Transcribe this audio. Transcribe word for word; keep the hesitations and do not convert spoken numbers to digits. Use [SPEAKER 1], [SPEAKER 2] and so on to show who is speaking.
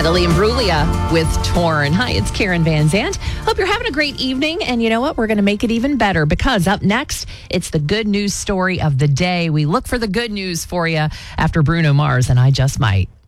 [SPEAKER 1] Natalie Imbruglia with Torn. Hi, it's Karen Van Zant. Hope you're having a great evening. And you know what? We're going to make it even better because up next, it's the good news story of the day. We look for the good news for you after Bruno Mars and I Just Might.